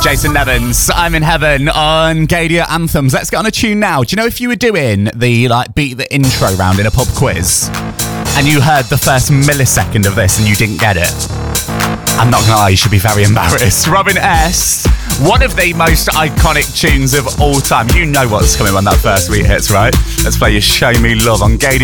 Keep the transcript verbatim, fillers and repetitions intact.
Jason Nevins, I'm in heaven on Gadia Anthems. Let's get on a tune now. Do you know if you were doing the like beat the intro round in a pub quiz and you heard the first millisecond of this and you didn't get it? I'm not gonna lie, you should be very embarrassed. Robin S., one of the most iconic tunes of all time. You know what's coming when that first beat hits, right? Let's play you Show Me Love on Gadia.